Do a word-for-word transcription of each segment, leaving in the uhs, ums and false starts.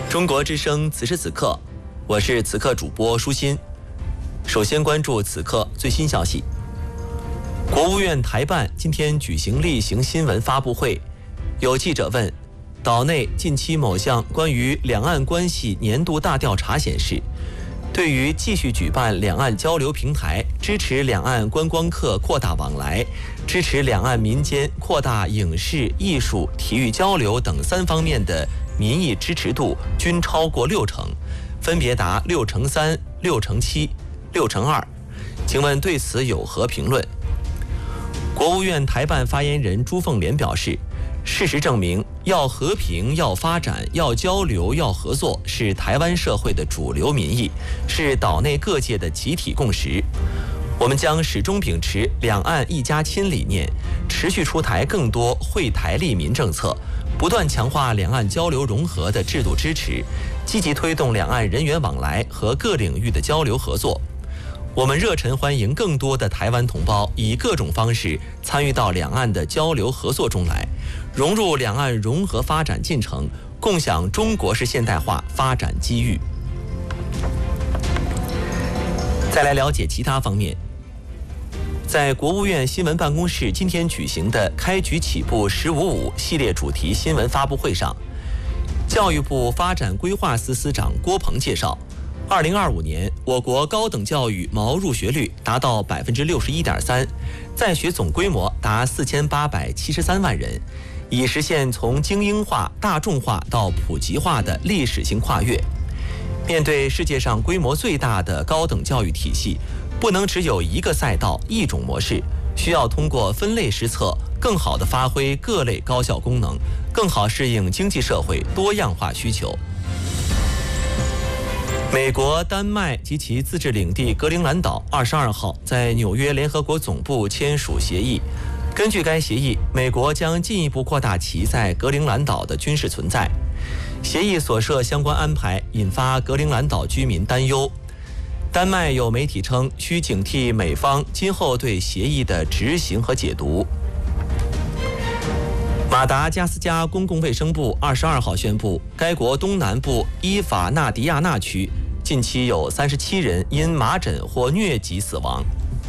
中国之声此时此刻，我是此刻主播舒心。首先关注此刻最新消息。国务院台办今天举行例行新闻发布会，有记者问，岛内近期某项关于两岸关系年度大调查显示，对于继续举办两岸交流平台，支持两岸观光客扩大往来，支持两岸民间扩大影视、艺术、体育交流等三方面的民意支持度均超过六成，分别达六成三、六成七、六成二。请问对此有何评论？国务院台办发言人朱凤莲表示，事实证明，要和平、要发展、要交流、要合作，是台湾社会的主流民意，是岛内各界的集体共识。我们将始终秉持两岸一家亲理念，持续出台更多惠台利民政策，不断强化两岸交流融合的制度支持，积极推动两岸人员往来和各领域的交流合作。我们热忱欢迎更多的台湾同胞以各种方式参与到两岸的交流合作中来，融入两岸融合发展进程，共享中国式现代化发展机遇。再来了解其他方面。在国务院新闻办公室今天举行的开局起步十五五系列主题新闻发布会上，教育部发展规划司司长郭鹏介绍，二零二五年我国高等教育毛入学率达到百分之六十一点三，在学总规模达四千八百七十三万人，已实现从精英化、大众化到普及化的历史性跨越。面对世界上规模最大的高等教育体系，不能只有一个赛道、一种模式，需要通过分类施策，更好地发挥各类高效功能，更好适应经济社会多样化需求。美国、丹麦及其自治领地格陵兰岛二十二号在纽约联合国总部签署协议。根据该协议，美国将进一步扩大其在格陵兰岛的军事存在。协议所涉相关安排引发格陵兰岛居民担忧。丹麦有媒体称，需警惕美方今后对协议的执行和解读。马达加斯加公共卫生部二十二号宣布，该国东南部伊法纳迪亚纳区近期有三十七人因麻疹或疟疾死亡。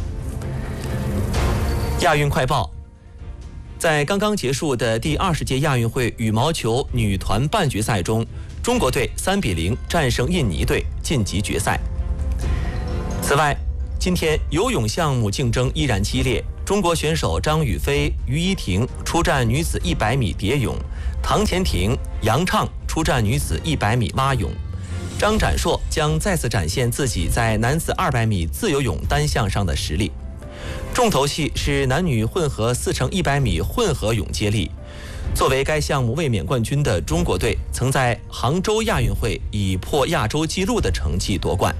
亚运快报，在刚刚结束的第二十届亚运会羽毛球女团半决赛中，中国队三比零战胜印尼队，晋级决赛。此外，今天游泳项目竞争依然激烈，中国选手张雨霏、于依婷出战女子一百米蝶泳，唐钱婷、杨畅出战女子一百米蛙泳，张展硕将再次展现自己在男子二百米自由泳单项上的实力。重头戏是男女混合四乘一百米混合泳接力。作为该项目卫冕冠军的中国队，曾在杭州亚运会以破亚洲纪录的成绩夺冠。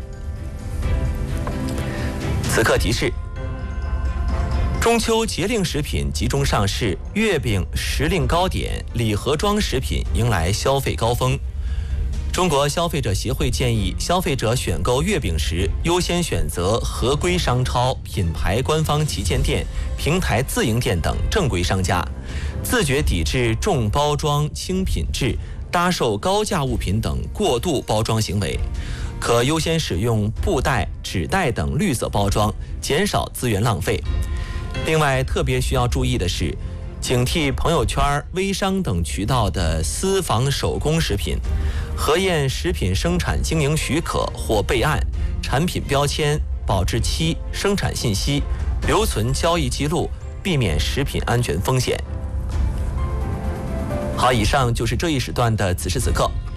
此刻提示：中秋节令食品集中上市，月饼、时令糕点、礼盒装食品迎来消费高峰。中国消费者协会建议，消费者选购月饼时优先选择合规商超、品牌官方旗舰店、平台自营店等正规商家，自觉抵制重包装、轻品质、搭售高价物品等过度包装行为，可优先使用布袋、纸袋等绿色包装，减少资源浪费。另外，特别需要注意的是，警惕朋友圈、微商等渠道的私房手工食品，核验食品生产经营许可或备案、产品标签、保质期、生产信息，留存交易记录，避免食品安全风险。好，以上就是这一时段的此时此刻，